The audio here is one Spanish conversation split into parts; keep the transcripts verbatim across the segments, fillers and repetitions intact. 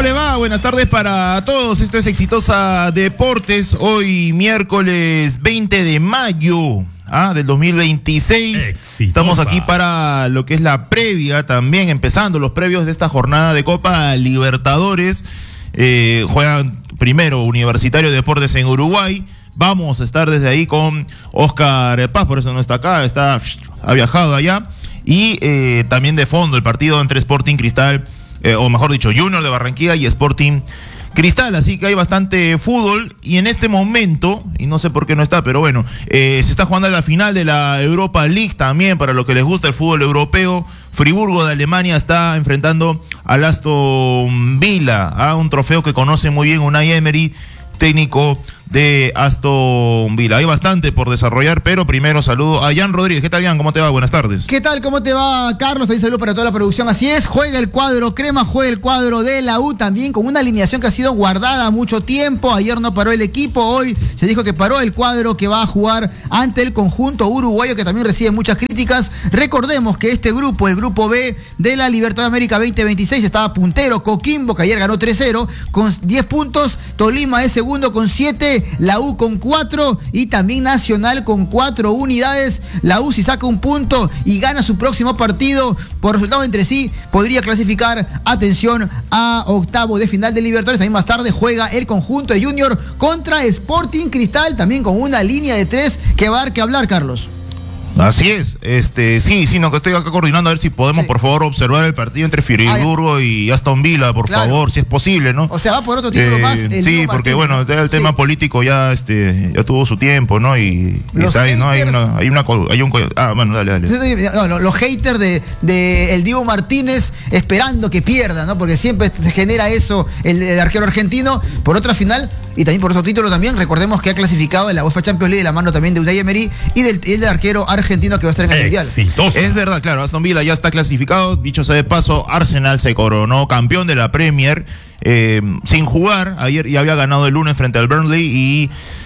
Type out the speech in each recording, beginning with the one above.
¿cómo le va? Buenas tardes para todos. Esto es Exitosa Deportes. Hoy miércoles veinte de mayo ¿ah? del dos mil veintiséis. Exitosa. Estamos aquí para lo que es la previa también, empezando los previos de esta jornada de Copa Libertadores. Eh, juegan primero Universitario de Deportes en Uruguay. Vamos a estar desde ahí con Oscar Paz, por eso no está acá, está, ha viajado allá. Y eh, también de fondo el partido entre Sporting Cristal, eh, o mejor dicho, Junior de Barranquilla y Sporting Cristal, así que hay bastante fútbol. Y en este momento, y no sé por qué no está, pero bueno, eh, se está jugando la final de la Europa League también, para lo que les gusta el fútbol europeo. Friburgo de Alemania está enfrentando al Aston Villa, a un trofeo que conoce muy bien Unai Emery, técnico de Aston Villa. Hay bastante por desarrollar, pero primero saludo a Jan Rodríguez. ¿Qué tal, Jan? ¿Cómo te va? Buenas tardes. ¿Qué tal? ¿Cómo te va, Carlos? También saludo para toda la producción. Así es, juega el cuadro crema, juega el cuadro de la U también, con una alineación que ha sido guardada mucho tiempo. Ayer no paró el equipo, hoy se dijo que paró el cuadro que va a jugar ante el conjunto uruguayo, que también recibe muchas críticas. Recordemos que este grupo, el grupo B de la Libertadores de América veinte veintiséis, estaba puntero Coquimbo, que ayer ganó tres cero, con diez puntos. Tolima es segundo con siete, la U con cuatro y también Nacional con cuatro unidades. La U, si saca un punto y gana su próximo partido por resultado entre sí, podría clasificar, atención, a octavo de final de Libertadores. También más tarde juega el conjunto de Junior contra Sporting Cristal, también con una línea de tres que va a dar que hablar, Carlos. Así es, este, sí, sí, no, que estoy acá coordinando a ver si podemos, sí, por favor, observar el partido entre Friburgo ah, y Aston Villa, por claro. favor, si es posible, ¿no? O sea, va por otro título eh, más. El sí, porque bueno, el tema sí. político ya, este, ya tuvo su tiempo, ¿no? Y, y está ahí, ¿no? Hay una, hay una, hay un, ah, bueno, dale, dale. Sí, no, no, los haters de, de el Diego Martínez esperando que pierda, ¿no? Porque siempre se genera eso el, el arquero argentino por otra final y también por otro título también. Recordemos que ha clasificado en la UEFA Champions League de la mano también de Unai Emery y del, y del arquero argentino argentino que va a estar en el Exitoso. Mundial. Es verdad, claro, Aston Villa ya está clasificado. Dicho sea de paso, Arsenal se coronó campeón de la Premier eh, sin jugar. Ayer ya había ganado el lunes frente al Burnley y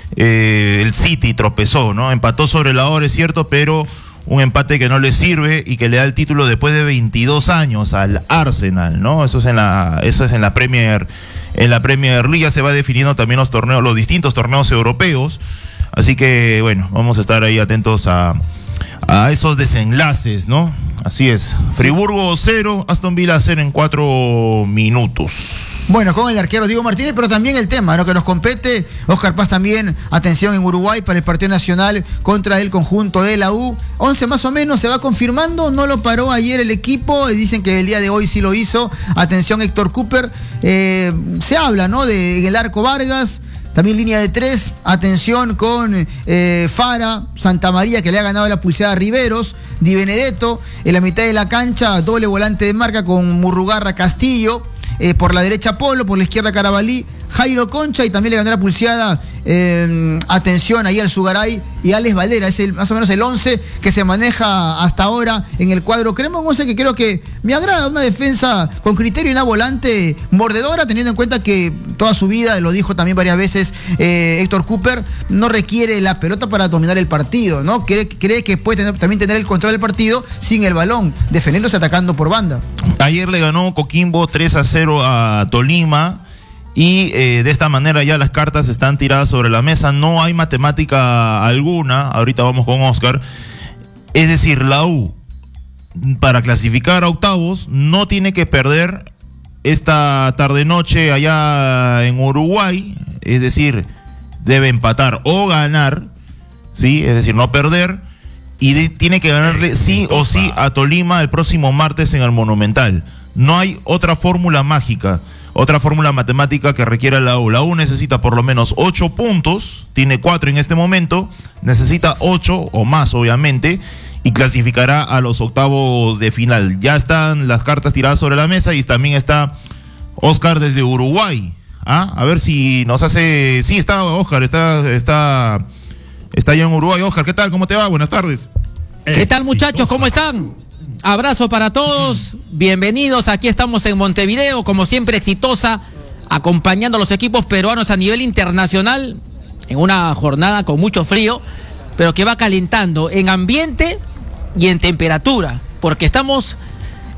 eh, el City tropezó, ¿no? Empató sobre la hora, es cierto, pero un empate que no le sirve y que le da el título después de veintidós años al Arsenal, ¿no? Eso es en la, eso es en la Premier, en la Premier League. Ya se va definiendo también los torneos, los distintos torneos europeos. Así que, bueno, vamos a estar ahí atentos a, a esos desenlaces, ¿no? Así es. Friburgo cero, Aston Villa cero en cuatro minutos. Bueno, con el arquero Diego Martínez, pero también el tema, ¿no?, que nos compete. Oscar Paz también, atención en Uruguay para el partido nacional contra el conjunto de la U. once más o menos se va confirmando, no lo paró ayer el equipo, y dicen que el día de hoy sí lo hizo. Atención, Héctor Cooper. Eh, se habla, ¿no?, de en el arco Vargas. También línea de tres, atención con eh, Fara, Santa María, que le ha ganado la pulseada a Riveros, Di Benedetto, en la mitad de la cancha, doble volante de marca con Murrugarra Castillo, eh, por la derecha Polo, por la izquierda Carabalí, Jairo Concha, y también le ganó la pulseada, eh, atención ahí al Sugaray y Alex Valera. Es el, más o menos el once que se maneja hasta ahora en el cuadro crema. Un once que creo que me agrada, una defensa con criterio y una volante mordedora, teniendo en cuenta que toda su vida, lo dijo también varias veces eh, Héctor Cooper, no requiere la pelota para dominar el partido, ¿no? Cree, cree que puede tener, también tener el control del partido sin el balón, defendiéndose atacando por banda. Ayer le ganó Coquimbo tres a cero a Tolima. Y eh, de esta manera ya las cartas están tiradas sobre la mesa, no hay matemática alguna. Ahorita vamos con Oscar. Es decir, la U, para clasificar a octavos, no tiene que perder esta tarde-noche allá en Uruguay. Es decir, debe empatar o ganar, ¿sí? Es decir, no perder. Y de, tiene que ganarle sí o sí a Tolima el próximo martes en el Monumental. No hay otra fórmula mágica. Otra fórmula matemática que requiere la U. La U necesita por lo menos ocho puntos, tiene cuatro en este momento, necesita ocho o más, obviamente, y clasificará a los octavos de final. Ya están las cartas tiradas sobre la mesa y también está Oscar desde Uruguay. ¿Ah? A ver si nos hace... Sí, está Oscar, está, está, está allá en Uruguay. Oscar, ¿qué tal? ¿Cómo te va? Buenas tardes. ¿Qué tal, muchachos? ¿Cómo están? Abrazo para todos, bienvenidos, aquí estamos en Montevideo, como siempre Exitosa, acompañando a los equipos peruanos a nivel internacional, en una jornada con mucho frío, pero que va calentando en ambiente y en temperatura, porque estamos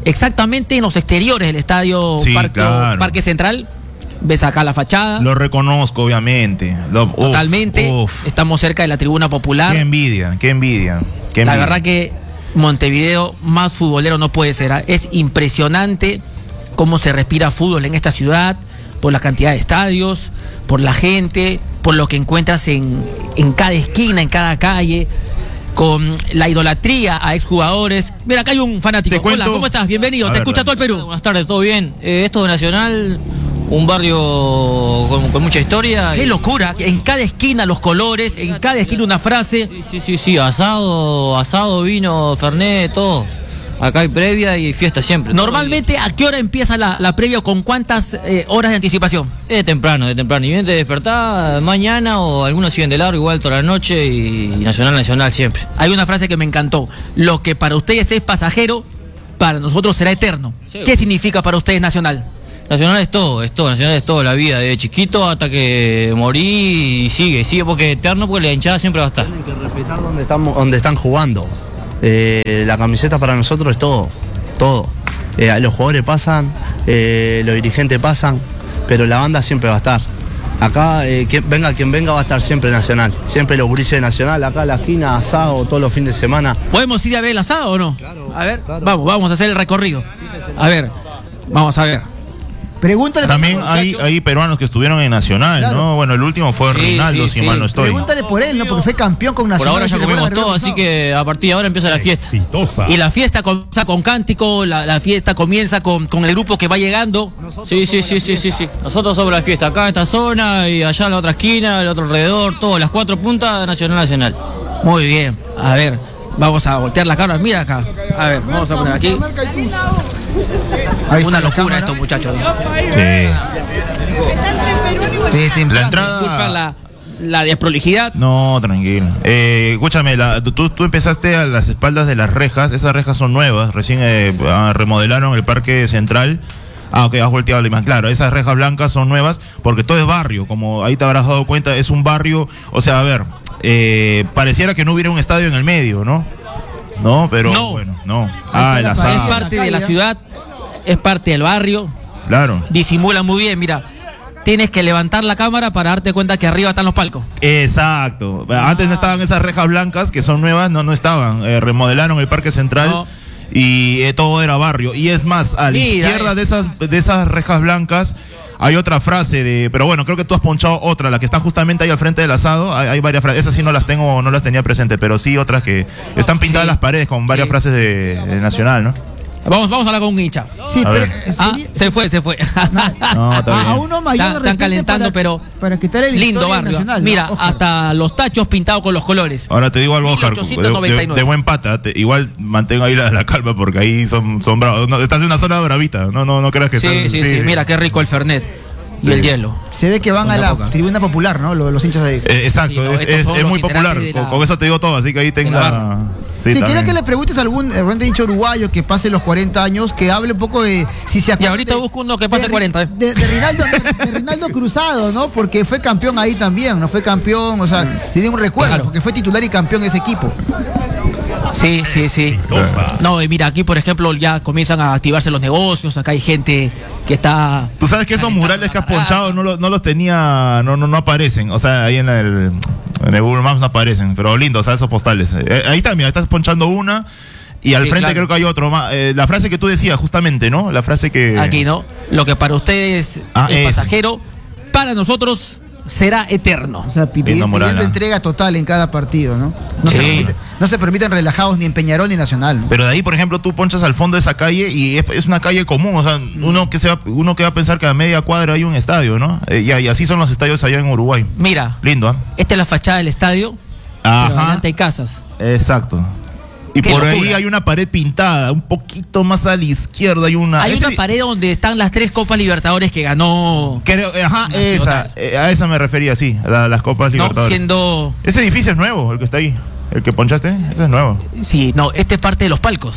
exactamente en los exteriores del estadio Sí, Parque, claro. Parque Central. Ves acá la fachada. Lo reconozco, obviamente. Lo, uf, Totalmente. uf. Estamos cerca de la tribuna popular. Qué envidia, qué envidia. Qué La envidia. verdad que Montevideo más futbolero no puede ser. ¿eh? Es impresionante cómo se respira fútbol en esta ciudad, por la cantidad de estadios, por la gente, por lo que encuentras en, en cada esquina, en cada calle, con la idolatría a exjugadores. Mira, acá hay un fanático. Te cuento- Hola, ¿cómo estás? Bienvenido. A Te ver, escucha dale. todo el Perú. Buenas tardes, ¿todo bien? Eh, esto de Nacional, un barrio con, con mucha historia. Qué y- locura. En cada esquina los colores, en cada esquina una frase. Sí, sí, sí, sí, asado, asado, vino, fernet, todo. Acá hay previa y fiesta siempre. Normalmente, ¿a qué hora empieza la, la previa? ¿Con cuántas eh, horas de anticipación? Es de temprano, de temprano. Y bien te despertás mañana o algunos siguen de largo, igual toda la noche y, y Nacional, Nacional siempre. Hay una frase que me encantó. Lo que para ustedes es pasajero, para nosotros será eterno. Sí. ¿Qué significa para ustedes Nacional? Nacional es todo, es todo, Nacional es todo, la vida, desde chiquito hasta que morí y sigue, sigue porque eterno, porque la hinchada siempre va a estar. Tienen que respetar donde, estamos, donde están jugando. Eh, la camiseta para nosotros es todo, todo. Eh, los jugadores pasan, eh, los dirigentes pasan, pero la banda siempre va a estar. Acá, eh, quien, venga quien venga, va a estar siempre Nacional. Siempre los gurises de Nacional, acá la esquina, asado, todos los fines de semana. ¿Podemos ir a ver el asado o no? Claro, a ver, claro. vamos, vamos a hacer el recorrido. A ver, vamos a ver. Pregúntale También por- hay, hay peruanos que estuvieron en Nacional, Claro. ¿no? Bueno, el último fue Sí, Rinaldo, sí, si sí. mal no estoy. Pregúntale por él, ¿no? Porque fue campeón con Por Nacional. ahora ya si recuerda, comimos el todo, año así pasado. que a partir de ahora empieza la fiesta. Y la fiesta comienza con cántico, la, la fiesta comienza con, con el grupo que va llegando. Sí, sí, sí, sí, sí, sí. Nosotros somos la fiesta, acá en esta zona y allá en la otra esquina, el otro alrededor, todo, las cuatro puntas, Nacional, Nacional. Muy bien. A ver, vamos a voltear la cámara. Mira acá. A ver, vamos a poner aquí. Ahí está Una la locura cámara. esto, muchachos. ¿no? Sí. Sí, temprano. La entrada. Disculpa la, la desprolijidad. No, tranquilo. Eh, escúchame, la- tú, tú empezaste a las espaldas de las rejas. Esas rejas son nuevas. Recién eh, ah, remodelaron el Parque Central. Ah, ok, has volteado la imagen. Claro, esas rejas blancas son nuevas porque todo es barrio. Como ahí te habrás dado cuenta, es un barrio. O sea, a ver, eh, pareciera que no hubiera un estadio en el medio, ¿no? No, pero No. bueno, no. Ah, el la Es pared. asado. parte la de la calle. ciudad, es parte del barrio. Claro. Disimula muy bien, mira. Tienes que levantar la cámara para darte cuenta que arriba están los palcos. Exacto. Antes no estaban esas rejas blancas que son nuevas, no, no estaban. Eh, remodelaron el Parque Central No. y eh, todo era barrio. Y es más, a la Mira, izquierda eh. de esas, de esas rejas blancas hay otra frase de, pero bueno, creo que tú has ponchado otra, la que está justamente ahí al frente del asado. Hay, hay varias frases. Esas sí no las tengo, no las tenía presente, pero sí otras que están pintadas Sí. las paredes con varias Sí. frases de, de Nacional, ¿no? Vamos, vamos a hablar con un hincha. Sí, A pero ver. eh, Ah, sería- se fue, se fue. No, está a, a bien. uno mayor Están- de están repente calentando, para, pero para quitar el Lindo barrio. Nacional, ¿no, Mira, Oscar? hasta los tachos pintados con los colores. Ahora te digo algo, Oscar, de, mil ochocientos noventa y de- nueve. de buen pata, te- igual mantengo ahí la, la calma porque ahí son, son bravos. No, estás en una zona bravita, no, no, no creas que Sí, estás- sí, sí, Mira qué rico el Fernet y el hielo. Se ve que van Con a la la coca. tribuna popular, ¿no? Los, los hinchas de ahí. Eh, exacto, Sí, no, es, estos es- son es los muy popular, integrantes de con, la- con eso te digo todo, así que ahí de la tenga... barra. Sí, si también. quieres que le preguntes a algún eh, de hincha uruguayo que pase los cuarenta años, que hable un poco de si se Y acuerda ahorita de- busco uno que pase de Ri- cuarenta, ¿eh? De, de Rinaldo, de Rinaldo Cruzado, ¿no? Porque fue campeón ahí también, no fue campeón, o sea, si tiene un recuerdo, Claro. porque fue titular y campeón de ese equipo. Sí, sí, sí. No, y mira, aquí por ejemplo ya comienzan a activarse los negocios, acá hay gente que está... Tú sabes que esos murales que has ponchado no, los- no los tenía, no, no, no aparecen, o sea, ahí en el, en el Google Maps no aparecen, pero lindo, o sea, esos postales. Eh, ahí está, mira, estás ponchando una y al Sí, frente claro. creo que hay otro más. Eh, la frase que tú decías justamente, ¿no? La frase que... Aquí, ¿no? Lo que para ustedes Ah, es ese. pasajero, para nosotros será eterno. O sea, pi- Lindo pidiendo mural, ¿eh? entrega total en cada partido, ¿no? No, Sí. se, permite- no se permiten relajados ni en Peñarol ni Nacional, ¿no? Pero de ahí, por ejemplo, tú ponchas al fondo de esa calle y es, es una calle común, o sea, uno que, se va, uno que va a pensar que a media cuadra hay un estadio, ¿no? Eh, y, y así son los estadios allá en Uruguay. Mira, Lindo, ¿ah? esta es la fachada del estadio, pero Ajá, adelante hay casas. exacto. Y Qué por locura. ahí hay una pared pintada, un poquito más a la izquierda hay una... Hay ese- una pared donde están las tres Copas Libertadores que ganó, Creo, eh, ajá, Nacional. esa, eh, a esa me refería, sí, a la- las Copas ¿no? Libertadores. Siendo... Ese edificio es nuevo, el que está ahí. El que ponchaste, ese es nuevo. Sí, no, este es parte de los palcos.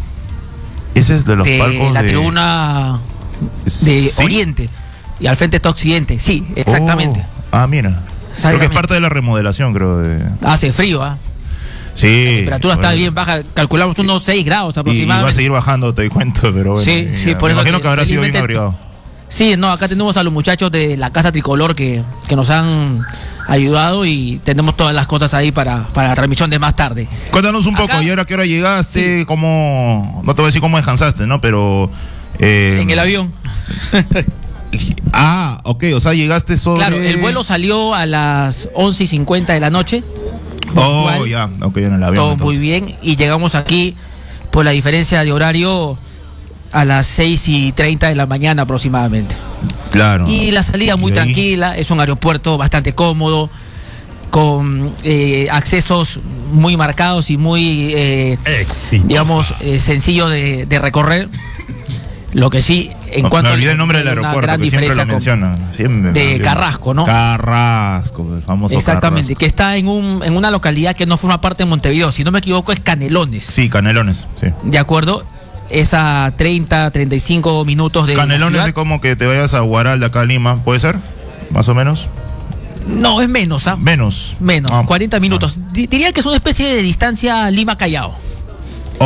Ese es de los de palcos la de... tribuna de ¿Sí? Oriente. Y al frente está Occidente. Sí, exactamente. Oh, ah, mira. Creo que es Exactamente. parte de la remodelación, creo. De... Hace frío, ¿ah? Sí. La temperatura está bueno. bien baja, calculamos unos seis grados Y, y aproximadamente. va a seguir bajando, te cuento, pero bueno. Sí, ya, sí, por me eso imagino que que habrá sido bien felizmente- abrigado. Sí, no, acá tenemos a los muchachos de la Casa Tricolor que, que nos han ayudado y tenemos todas las cosas ahí para, para la transmisión de más tarde. Cuéntanos un poco, Acá- ¿y ahora qué hora llegaste? ¿Cómo? No te voy a decir cómo descansaste, ¿no? Pero... eh, En el avión. Ah, ok, o sea, llegaste sobre... Claro, el vuelo salió a las once y cincuenta de la noche. Oh, puntual, ya, ok, en el avión. todo entonces. muy bien y llegamos aquí por la diferencia de horario a las seis y treinta de la mañana aproximadamente. Claro. Y la salida muy ¿Y ahí? tranquila, es un aeropuerto bastante cómodo, con eh, accesos muy marcados y muy, eh, digamos, eh, sencillo de, de recorrer. Lo que sí, en No, cuanto me a olvidé el nombre del una aeropuerto, gran que siempre lo diferencia con- mencionan. Siempre me de olvido. Carrasco, ¿no? Carrasco, el famoso Exactamente, Carrasco. que está en, un, en una localidad que no forma parte de Montevideo, si no me equivoco es Canelones. Sí, Canelones, sí. ¿De acuerdo? Es a treinta, treinta y cinco minutos de la Canelones ciudad. es como que te vayas a Guaral de acá a Lima, ¿puede ser? Más o menos. No, es menos, ¿ah? Menos. Menos, Ah, cuarenta minutos. Di- Diría que es una especie de distancia Lima-Callao.